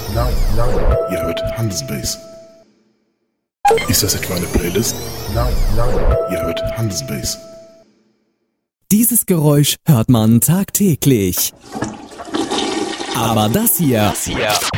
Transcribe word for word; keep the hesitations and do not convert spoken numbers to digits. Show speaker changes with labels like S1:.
S1: Nein, nein. Ihr hört Handelsbase. Ist das etwa eine Playlist? Nein, nein. Ihr hört Handelsbase.
S2: Dieses Geräusch hört man tagtäglich. Aber das hier, das hier